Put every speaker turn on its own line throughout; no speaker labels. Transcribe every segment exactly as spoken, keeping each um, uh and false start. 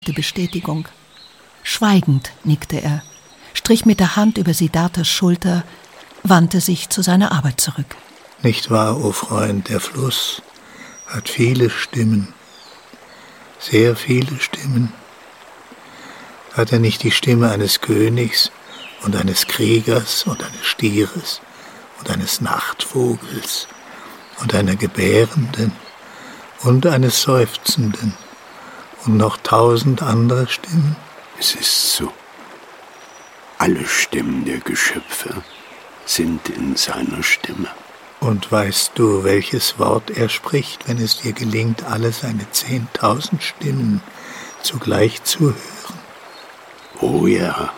Die Bestätigung. Schweigend nickte er, strich mit der Hand über Siddharthas Schulter, wandte sich zu seiner Arbeit zurück.
Nicht wahr, o Freund, der Fluss hat viele Stimmen, sehr viele Stimmen. Hat er nicht die Stimme eines Königs und eines Kriegers und eines Stieres und eines Nachtvogels und einer Gebärenden und eines Seufzenden und noch tausend andere Stimmen?
Es ist so. Alle Stimmen der Geschöpfe sind in seiner Stimme.
Und weißt du, welches Wort er spricht, wenn es dir gelingt, alle seine zehntausend Stimmen zugleich zu hören?
Oh ja.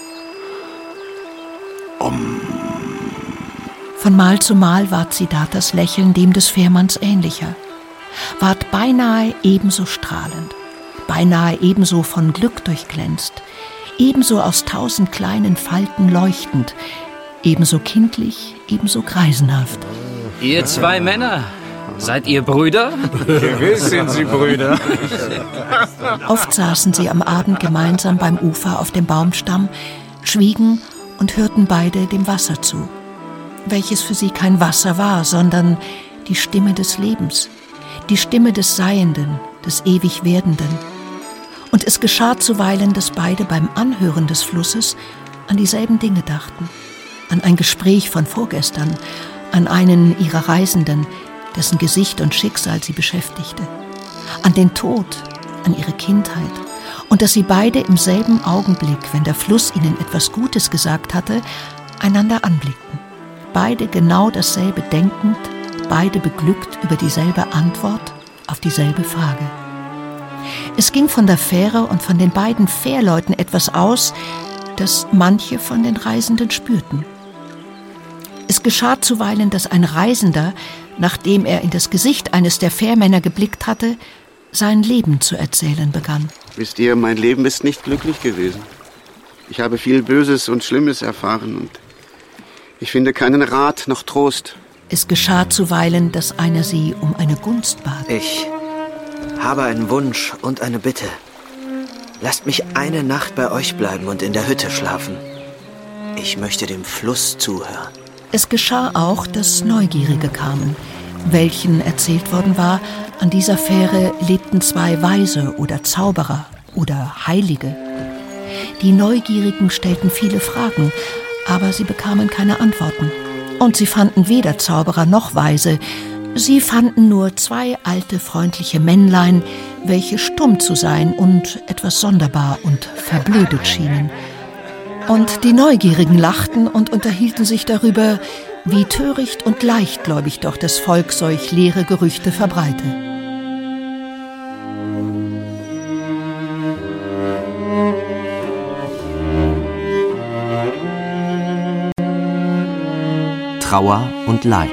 Om.
Von Mal zu Mal ward Siddharthas Lächeln dem des Fährmanns ähnlicher, ward beinahe ebenso strahlend, beinahe ebenso von Glück durchglänzt, ebenso aus tausend kleinen Falten leuchtend, ebenso kindlich, ebenso greisenhaft.
Ihr zwei Männer, seid ihr Brüder?
Gewiss sind sie Brüder.
Oft saßen sie am Abend gemeinsam beim Ufer auf dem Baumstamm, schwiegen und hörten beide dem Wasser zu, welches für sie kein Wasser war, sondern die Stimme des Lebens, die Stimme des Seienden, des ewig Werdenden. Und es geschah zuweilen, dass beide beim Anhören des Flusses an dieselben Dinge dachten, an ein Gespräch von vorgestern, an einen ihrer Reisenden, dessen Gesicht und Schicksal sie beschäftigte, an den Tod, an ihre Kindheit, und dass sie beide im selben Augenblick, wenn der Fluss ihnen etwas Gutes gesagt hatte, einander anblickten, beide genau dasselbe denkend, beide beglückt über dieselbe Antwort auf dieselbe Frage. Es ging von der Fähre und von den beiden Fährleuten etwas aus, das manche von den Reisenden spürten. Es geschah zuweilen, dass ein Reisender, nachdem er in das Gesicht eines der Fährmänner geblickt hatte, sein Leben zu erzählen begann.
Wisst ihr, mein Leben ist nicht glücklich gewesen. Ich habe viel Böses und Schlimmes erfahren und ich finde keinen Rat noch Trost.
Es geschah zuweilen, dass einer sie um eine Gunst bat.
Ich habe einen Wunsch und eine Bitte. Lasst mich eine Nacht bei euch bleiben und in der Hütte schlafen. Ich möchte dem Fluss zuhören.
Es geschah auch, dass Neugierige kamen, welchen erzählt worden war, an dieser Fähre lebten zwei Weise oder Zauberer oder Heilige. Die Neugierigen stellten viele Fragen, aber sie bekamen keine Antworten. Und sie fanden weder Zauberer noch Weise. Sie fanden nur zwei alte, freundliche Männlein, welche stumm zu sein und etwas sonderbar und verblödet schienen. Und die Neugierigen lachten und unterhielten sich darüber, wie töricht und leichtgläubig doch das Volk solch leere Gerüchte verbreite.
Trauer und Leid.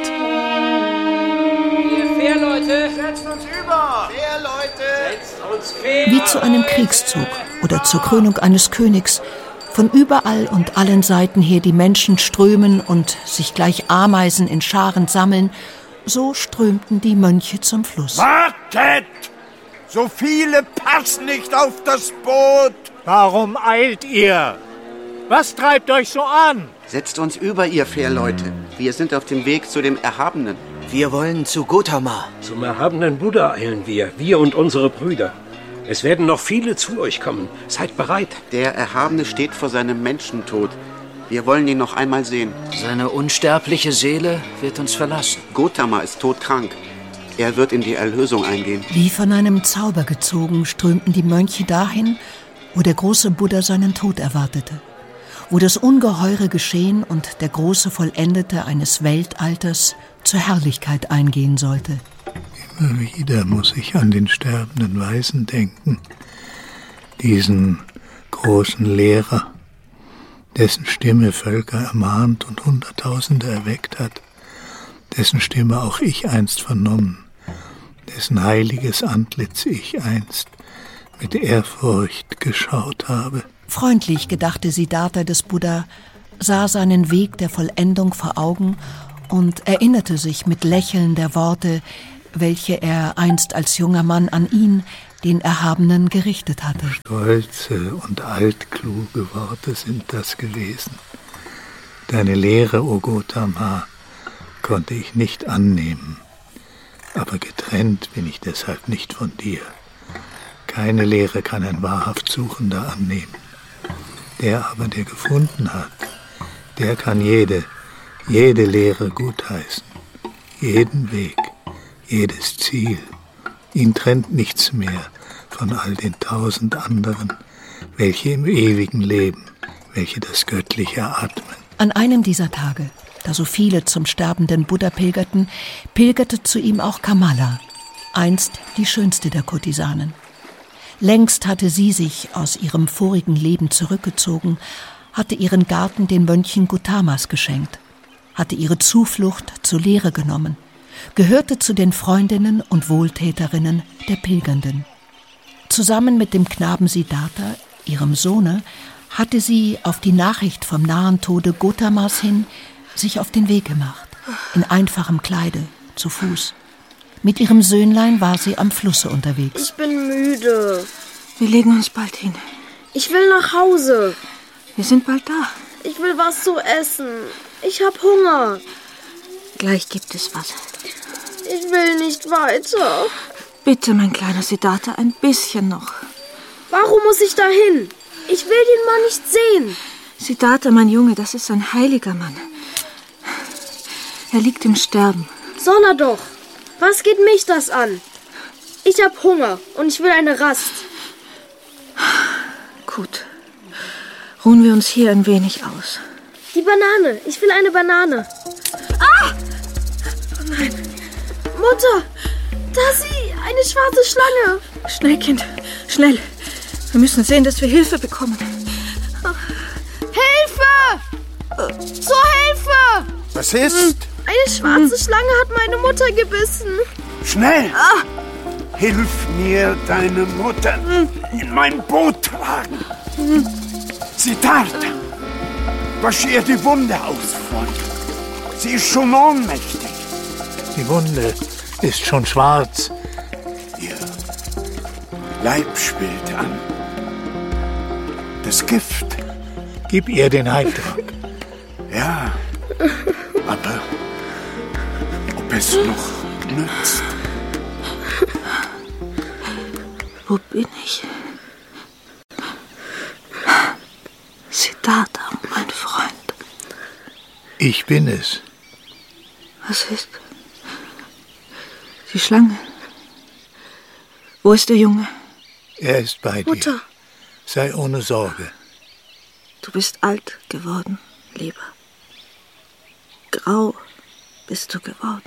Ihr Fährleute, setzt uns über! Fährleute, setzt uns quer!
Wie zu einem Kriegszug oder zur Krönung eines Königs, von überall und allen Seiten her die Menschen strömen und sich gleich Ameisen in Scharen sammeln, so strömten die Mönche zum Fluss.
Wartet! So viele passen nicht auf das Boot!
Warum eilt ihr? Was treibt euch so an?
Setzt uns über, ihr Fährleute. Wir sind auf dem Weg zu dem Erhabenen.
Wir wollen zu Gotama.
Zum erhabenen Buddha eilen wir, wir und unsere Brüder. Es werden noch viele zu euch kommen. Seid bereit.
Der Erhabene steht vor seinem Menschentod. Wir wollen ihn noch einmal sehen.
Seine unsterbliche Seele wird uns verlassen.
Gotama ist todkrank. Er wird in die Erlösung eingehen.
Wie von einem Zauber gezogen strömten die Mönche dahin, wo der große Buddha seinen Tod erwartete, wo das ungeheure Geschehen und der große Vollendete eines Weltalters zur Herrlichkeit eingehen sollte.
Immer wieder muss ich an den sterbenden Weisen denken, diesen großen Lehrer, dessen Stimme Völker ermahnt und Hunderttausende erweckt hat, dessen Stimme auch ich einst vernommen, dessen heiliges Antlitz ich einst mit Ehrfurcht geschaut habe.
Freundlich gedachte Siddhartha des Buddha, sah seinen Weg der Vollendung vor Augen und erinnerte sich mit Lächeln der Worte, welche er einst als junger Mann an ihn, den Erhabenen gerichtet hatte.
Stolze und altkluge Worte sind das gewesen. Deine Lehre, O Gotama, konnte ich nicht annehmen. Aber getrennt bin ich deshalb nicht von dir. Keine Lehre kann ein wahrhaft Suchender annehmen. Der aber, der gefunden hat, der kann jede, jede Lehre gutheißen, jeden Weg, jedes Ziel. Ihn trennt nichts mehr von all den tausend anderen, welche im ewigen leben, welche das Göttliche atmen.
An einem dieser Tage, da so viele zum sterbenden Buddha pilgerten, pilgerte zu ihm auch Kamala, einst die schönste der Kurtisanen. Längst hatte sie sich aus ihrem vorigen Leben zurückgezogen, hatte ihren Garten den Mönchen Gotamas geschenkt, hatte ihre Zuflucht zur Lehre genommen, gehörte zu den Freundinnen und Wohltäterinnen der Pilgernden. Zusammen mit dem Knaben Siddhartha, ihrem Sohne, hatte sie auf die Nachricht vom nahen Tode Gotamas hin sich auf den Weg gemacht, in einfachem Kleide, zu Fuß. Mit ihrem Söhnlein war sie am Flusse unterwegs.
Ich bin müde.
Wir legen uns bald hin.
Ich will nach Hause.
Wir sind bald da.
Ich will was zu essen. Ich hab Hunger.
Gleich gibt es was.
Ich will nicht weiter.
Bitte, mein kleiner Siddhartha, ein bisschen noch.
Warum muss ich da hin? Ich will den Mann nicht sehen.
Siddhartha, mein Junge, das ist ein heiliger Mann. Er liegt im Sterben.
Soll er doch. Was geht mich das an? Ich hab Hunger und ich will eine Rast.
Gut. Ruhen wir uns hier ein wenig aus.
Die Banane. Ich will eine Banane. Ah! Oh nein. Mutter, da sie, eine schwarze Schlange.
Schnell, Kind. Schnell. Wir müssen sehen, dass wir Hilfe bekommen.
Hilfe! Zur Hilfe!
Was ist?
Eine schwarze Schlange hat meine Mutter gebissen.
Schnell! Ah. Hilf mir, deine Mutter in mein Boot tragen. Siddhartha, wasch ihr die Wunde aus, Freund. Sie ist schon ohnmächtig.
Die Wunde ist schon schwarz.
Ihr Leib schwillt an. Das Gift.
Gib ihr den Heiltrank.
Ja, aber ob es noch nützt?
Wo bin ich? Siddhartha, mein Freund.
Ich bin es.
Was ist? Die Schlange. Wo ist der Junge?
Er ist bei dir.
Mutter.
Sei ohne Sorge.
Du bist alt geworden, Lieber. Grau bist du geworden.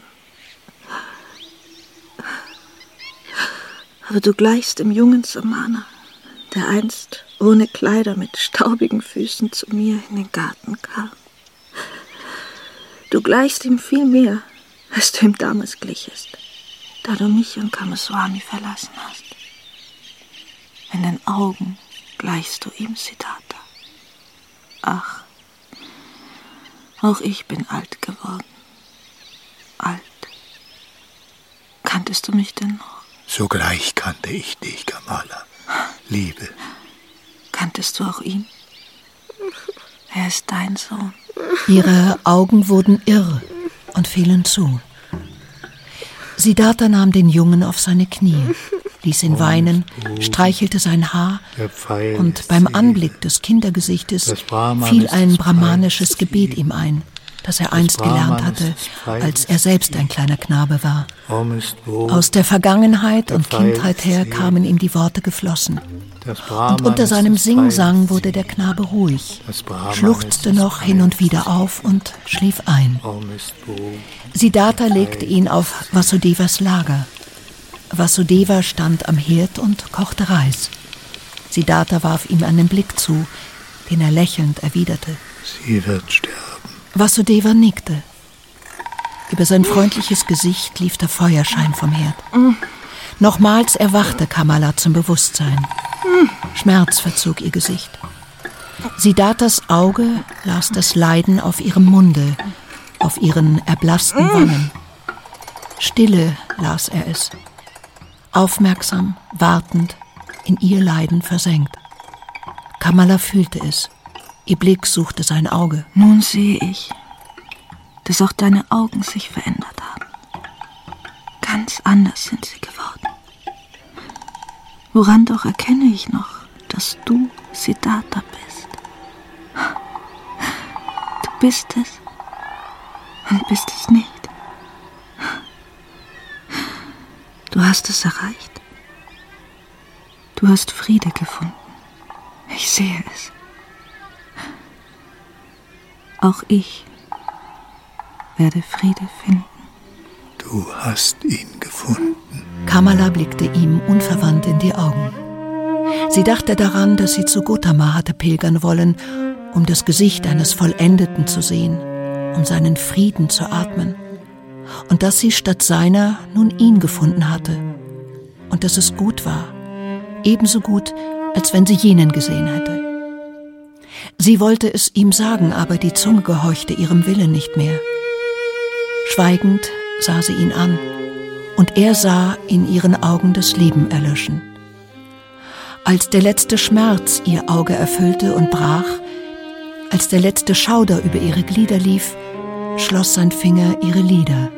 Aber du gleichst dem jungen Samana, der einst ohne Kleider mit staubigen Füßen zu mir in den Garten kam. Du gleichst ihm viel mehr, als du ihm damals glichest, da du mich und Kamaswami verlassen hast. In den Augen gleichst du ihm, Siddhartha. Ach, auch ich bin alt geworden. Alt. Kanntest du mich denn noch?
Sogleich kannte ich dich, Kamala. Liebe.
Kanntest du auch ihn? Er ist dein Sohn.
Ihre Augen wurden irr und fielen zu. Siddhartha nahm den Jungen auf seine Knie, ließ ihn weinen, streichelte sein Haar und beim Anblick des Kindergesichtes fiel ein brahmanisches Gebet ihm ein, das er einst gelernt hatte, als er selbst ein kleiner Knabe war. Aus der Vergangenheit und Kindheit her kamen ihm die Worte geflossen. Und unter seinem Singsang wurde der Knabe ruhig, schluchzte noch hin und wieder auf und schlief ein. Siddhartha legte ihn auf Vasudevas Lager. Vasudeva stand am Herd und kochte Reis. Siddhartha warf ihm einen Blick zu, den er lächelnd erwiderte.
Sie wird sterben.
Vasudeva nickte. Über sein freundliches Gesicht lief der Feuerschein vom Herd. Nochmals erwachte Kamala zum Bewusstsein. Schmerz verzog ihr Gesicht. Siddharthas Auge las das Leiden auf ihrem Munde, auf ihren erblassten Wangen. Stille las er es. aufmerksam, wartend, in ihr Leiden versenkt. Kamala fühlte es. Ihr Blick suchte sein Auge.
Nun sehe ich, dass auch deine Augen sich verändert haben. Ganz anders sind sie geworden. Woran doch erkenne ich noch, dass du Siddhartha bist. Du bist es und bist es nicht. Du hast es erreicht. Du hast Friede gefunden. Ich sehe es. Auch ich werde Friede finden.
Du hast ihn gefunden.
Kamala blickte ihm unverwandt in die Augen. Sie dachte daran, dass sie zu Gotama hatte pilgern wollen, um das Gesicht eines Vollendeten zu sehen, um seinen Frieden zu atmen. Und dass sie statt seiner nun ihn gefunden hatte. Und dass es gut war. Ebenso gut, als wenn sie jenen gesehen hätte. Sie wollte es ihm sagen, aber die Zunge gehorchte ihrem Willen nicht mehr. Schweigend sah sie ihn an, und er sah in ihren Augen das Leben erlöschen. Als der letzte Schmerz ihr Auge erfüllte und brach, als der letzte Schauder über ihre Glieder lief, schloss sein Finger ihre Lider.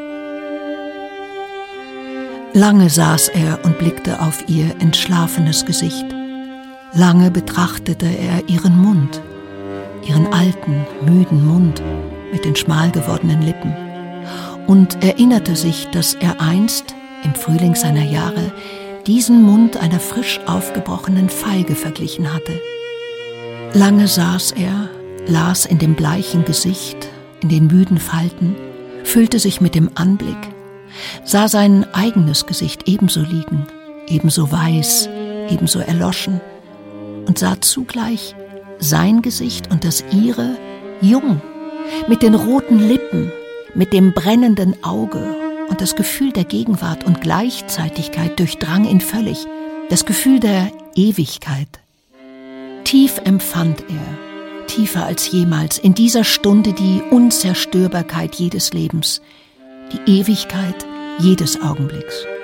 Lange saß er und blickte auf ihr entschlafenes Gesicht. Lange betrachtete er ihren Mund, ihren alten, müden Mund mit den schmal gewordenen Lippen, und erinnerte sich, dass er einst, im Frühling seiner Jahre, diesen Mund einer frisch aufgebrochenen Feige verglichen hatte. Lange saß er, las in dem bleichen Gesicht, in den müden Falten, füllte sich mit dem Anblick, sah sein eigenes Gesicht ebenso liegen, ebenso weiß, ebenso erloschen, und sah zugleich sein Gesicht und das ihre jung, mit den roten Lippen, mit dem brennenden Auge, und das Gefühl der Gegenwart und Gleichzeitigkeit durchdrang ihn völlig, das Gefühl der Ewigkeit. Tief empfand er, tiefer als jemals, in dieser Stunde die Unzerstörbarkeit jedes Lebens, die Ewigkeit jedes Augenblicks.